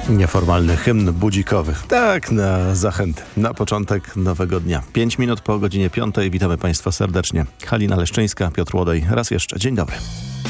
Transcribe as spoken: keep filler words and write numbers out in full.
Nieformalny hymn budzikowy. Tak, na zachętę. Na początek nowego dnia. Pięć minut po godzinie piątej. Witamy Państwa serdecznie. Halina Leszczyńska, Piotr Łodej. Raz jeszcze. Dzień dobry.